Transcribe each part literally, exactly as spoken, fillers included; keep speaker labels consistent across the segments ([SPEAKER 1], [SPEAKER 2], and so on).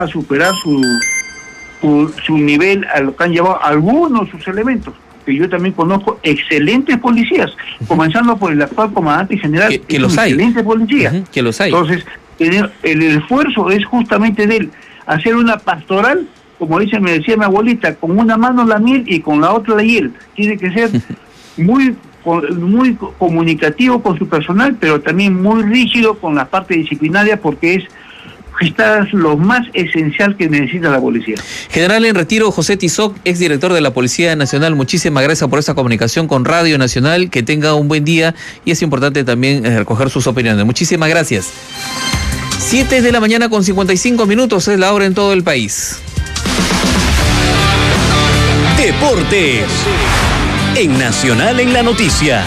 [SPEAKER 1] a superar su, su, su nivel a lo que han llevado algunos de sus elementos, que yo también conozco excelentes policías, uh-huh. comenzando por el actual comandante general,
[SPEAKER 2] que, que los hay.
[SPEAKER 1] Excelente policía.
[SPEAKER 2] Uh-huh. Que los hay.
[SPEAKER 1] Entonces, el, el esfuerzo es justamente de él, hacer una pastoral, como dice, me decía mi abuelita, con una mano la miel y con la otra la hiel. Tiene que ser muy, muy comunicativo con su personal, pero también muy rígido con la parte disciplinaria, porque es Está lo más esencial que necesita la policía.
[SPEAKER 2] General en retiro, José Tizoc, exdirector de la Policía Nacional, muchísimas gracias por esta comunicación con Radio Nacional, que tenga un buen día y es importante también eh, recoger sus opiniones. Muchísimas gracias. siete de la mañana con cincuenta y cinco minutos es la hora en todo el país.
[SPEAKER 3] Deportes en Nacional en la Noticia.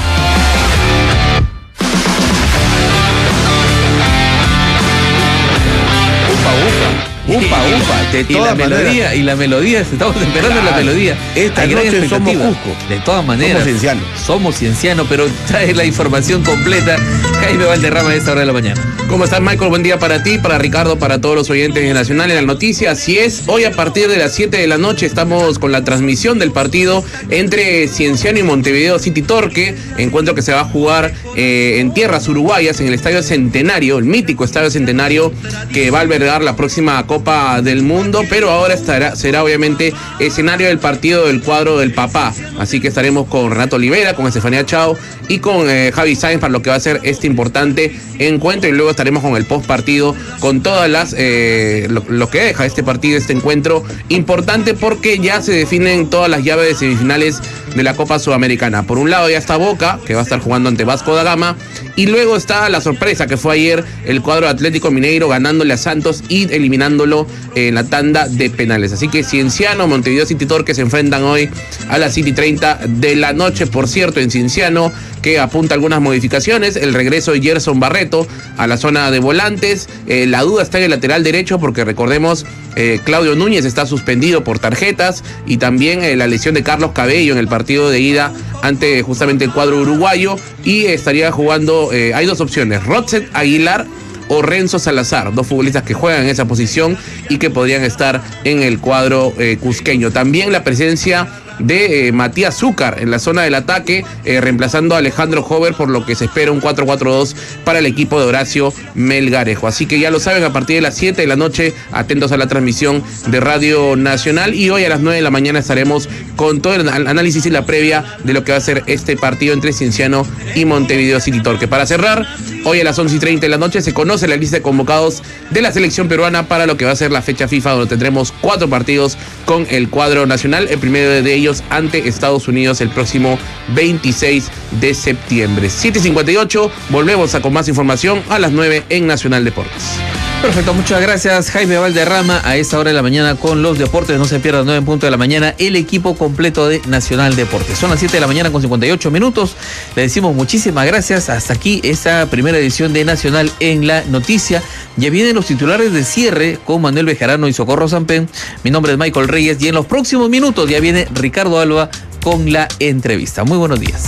[SPEAKER 2] Upa, upa, de todas y la maneras. melodía, y la melodía, estamos esperando claro. la melodía.
[SPEAKER 4] Esta Hay noche somos Cusco.
[SPEAKER 2] De todas maneras.
[SPEAKER 4] Somos ciencianos.
[SPEAKER 2] Somos ciencianos, pero trae la información completa. Jaime Valderrama a esta hora de la mañana.
[SPEAKER 5] ¿Cómo estás, Michael? Buen día para ti, para Ricardo, para todos los oyentes de Nacional en la Noticia. Así es, hoy a partir de las siete de la noche estamos con la transmisión del partido entre Cienciano y Montevideo City Torque, encuentro que se va a jugar eh, en tierras uruguayas, en el Estadio Centenario, el mítico Estadio Centenario, que va a albergar la próxima Copa del Mundo, pero ahora estará, será obviamente escenario del partido del cuadro del Papá. Así que estaremos con Renato Olivera, con Estefanía Chao y con eh, Javi Sáenz para lo que va a ser este importante encuentro, y luego estaremos con el post partido, con todas las eh, lo, lo que deja este partido, este encuentro importante, porque ya se definen todas las llaves de semifinales de la Copa Sudamericana. Por un lado ya está Boca, que va a estar jugando ante Vasco da Gama, y luego está la sorpresa que fue ayer el cuadro Atlético Mineiro ganándole a Santos y eliminándolo en la tanda de penales. Así que Cienciano, Montevideo City Torque se enfrentan hoy a las siete y treinta de la noche. Por cierto, en Cienciano, que apunta algunas modificaciones, el regreso de Gerson Barreto a la zona de volantes, eh, la duda está en el lateral derecho, porque recordemos, eh, Claudio Núñez está suspendido por tarjetas, y también eh, la lesión de Carlos Cabello en el partido de ida ante justamente el cuadro uruguayo, y estaría jugando, eh, hay dos opciones, Rodset Aguilar o Renzo Salazar, dos futbolistas que juegan en esa posición y que podrían estar en el cuadro eh, cusqueño. También la presencia de eh, Matías Zúcar en la zona del ataque, eh, reemplazando a Alejandro Hover, por lo que se espera un cuatro cuatro dos para el equipo de Horacio Melgarejo. Así que ya lo saben, a partir de las siete de la noche, atentos a la transmisión de Radio Nacional, y hoy a las nueve de la mañana estaremos con todo el análisis y la previa de lo que va a ser este partido entre Cienciano y Montevideo City Torque. Para cerrar, hoy a las once y treinta de la noche se conoce la lista de convocados de la selección peruana para lo que va a ser la fecha FIFA, donde tendremos cuatro partidos con el cuadro nacional, el primero de ellos ante Estados Unidos el próximo veintiséis de septiembre. siete y cincuenta y ocho, volvemos a con más información a las nueve en Nacional Deportes.
[SPEAKER 2] Perfecto, muchas gracias, Jaime Valderrama, a esta hora de la mañana con los deportes. No se pierdan, nueve en punto de la mañana, el equipo completo de Nacional Deportes. Son las siete de la mañana con cincuenta y ocho minutos. Le decimos muchísimas gracias. Hasta aquí esta primera edición de Nacional en la Noticia. Ya vienen los titulares de cierre con Manuel Bejarano y Socorro Sampen. Mi nombre es Michael Reyes, y en los próximos minutos ya viene Ricardo Alba con la entrevista. Muy buenos días.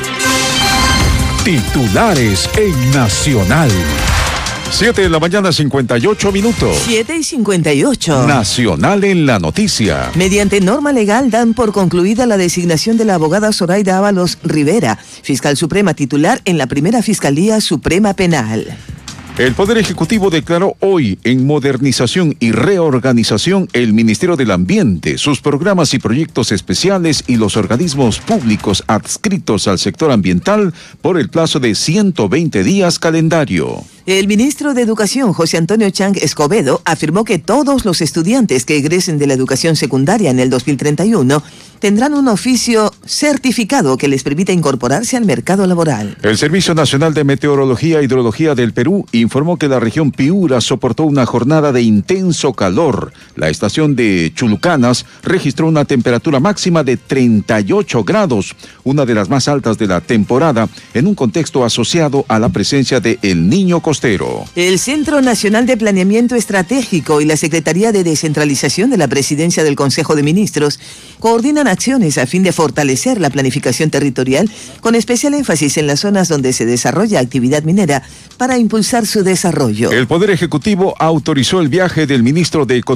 [SPEAKER 6] Titulares en Nacional. siete de la mañana, cincuenta y ocho minutos.
[SPEAKER 7] siete y cincuenta y ocho.
[SPEAKER 6] Nacional en la Noticia.
[SPEAKER 7] Mediante norma legal dan por concluida la designación de la abogada Zoraida Ábalos Rivera, fiscal suprema titular en la primera Fiscalía Suprema Penal.
[SPEAKER 6] El Poder Ejecutivo declaró hoy en modernización y reorganización el Ministerio del Ambiente, sus programas y proyectos especiales y los organismos públicos adscritos al sector ambiental por el plazo de ciento veinte días calendario.
[SPEAKER 7] El ministro de Educación, José Antonio Chang Escobedo, afirmó que todos los estudiantes que egresen de la educación secundaria en el dos mil treinta y uno tendrán un oficio certificado que les permita incorporarse al mercado laboral.
[SPEAKER 6] El Servicio Nacional de Meteorología e Hidrología del Perú informó que la región Piura soportó una jornada de intenso calor. La estación de Chulucanas registró una temperatura máxima de treinta y ocho grados, una de las más altas de la temporada, en un contexto asociado a la presencia de El Niño Costero.
[SPEAKER 7] El Centro Nacional de Planeamiento Estratégico y la Secretaría de Descentralización de la Presidencia del Consejo de Ministros coordinan acciones a fin de fortalecer la planificación territorial, con especial énfasis en las zonas donde se desarrolla actividad minera para impulsar su desarrollo.
[SPEAKER 6] El Poder Ejecutivo autorizó el viaje del ministro de Economía